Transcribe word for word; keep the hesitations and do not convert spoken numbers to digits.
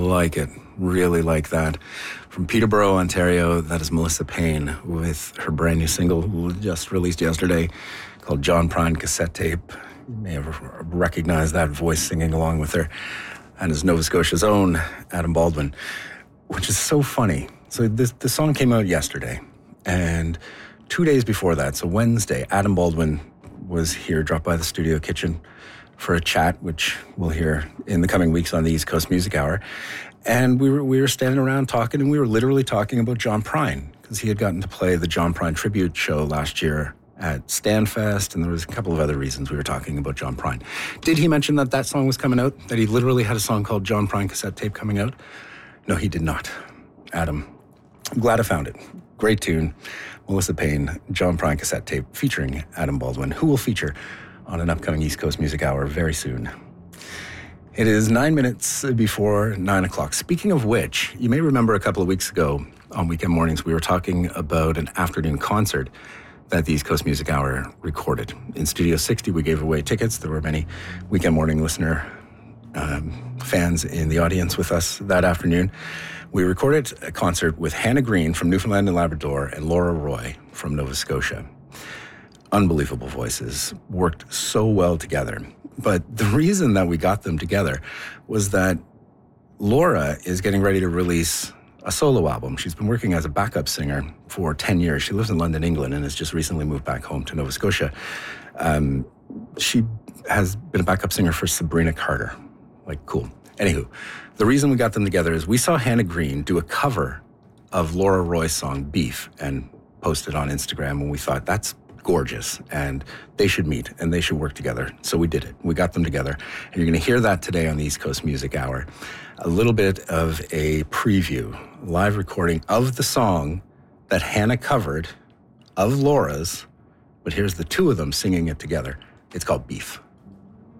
like it. Really like that. From Peterborough, Ontario, that is Melissa Payne with her brand new single just released yesterday called John Prine Cassette Tape. You may have recognized that voice singing along with her. And is Nova Scotia's own Adam Baldwin, which is so funny. So this the song came out yesterday, and two days before that, so Wednesday, Adam Baldwin was here, dropped by the studio kitchen for a chat, which we'll hear in the coming weeks on the East Coast Music Hour. And we were we were standing around talking, and we were literally talking about John Prine, because he had gotten to play the John Prine tribute show last year at Stanfest, and there was a couple of other reasons we were talking about John Prine. Did he mention that that song was coming out? That he literally had a song called John Prine Cassette Tape coming out? No, he did not. Adam, I'm glad I found it. Great tune. Melissa Payne, John Prine Cassette Tape, featuring Adam Baldwin, who will feature on an upcoming East Coast Music Hour very soon. It is nine minutes before nine o'clock. Speaking of which, you may remember a couple of weeks ago on Weekend Mornings, we were talking about an afternoon concert that the East Coast Music Hour recorded. In Studio sixty, we gave away tickets. There were many Weekend Morning listener um, fans in the audience with us that afternoon. We recorded a concert with Hannah Green from Newfoundland and Labrador and Laura Roy from Nova Scotia. Unbelievable voices, worked so well together. But the reason that we got them together was that Laura is getting ready to release a solo album. She's been working as a backup singer for ten years. She lives in London, England, and has just recently moved back home to Nova Scotia. Um, she has been a backup singer for Sabrina Carter. Like, cool. Anywho, the reason we got them together is we saw Hannah Green do a cover of Laura Roy's song, Beef, and post it on Instagram, and we thought, that's gorgeous, and they should meet, and they should work together. So we did it. We got them together, and you're going to hear that today on the East Coast Music Hour. A little bit of a preview, live recording of the song that Hannah covered of Laura's, but here's the two of them singing it together. It's called Beef.